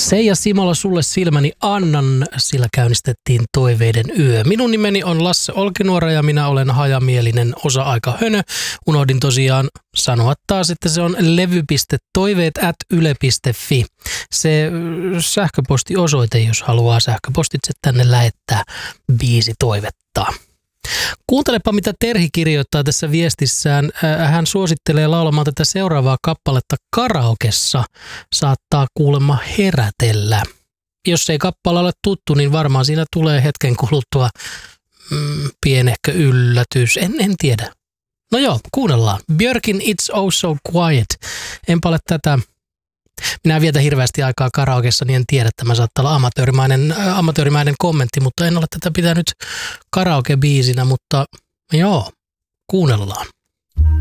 Seija Simola, sulle silmäni annan, sillä käynnistettiin Toiveiden yö. Minun nimeni on Lasse Olkinuora ja minä olen hajamielinen osa-aika-hönö. Unohdin tosiaan sanoa taas, että se on levy.toiveet@yle.fi. Se sähköpostiosoite, jos haluaa sähköpostitse tänne lähettää biisitoivetta. Kuuntelepa, mitä Terhi kirjoittaa tässä viestissään. Hän suosittelee laulamaan tätä seuraavaa kappaletta karaokessa. Saattaa kuulemma herätellä. Jos ei kappale ole tuttu, niin varmaan siinä tulee hetken kuluttua pienehkö yllätys. En tiedä. No joo, kuunnellaan. Björkin It's Oh So Quiet. Enpä ole tätä. Minä vietän hirveästi aikaa karaokessa, niin en tiedä, että tämä saattaa olla amatöörimäinen kommentti, mutta en ole tätä pitänyt karaoke-biisinä, mutta joo, kuunnellaan.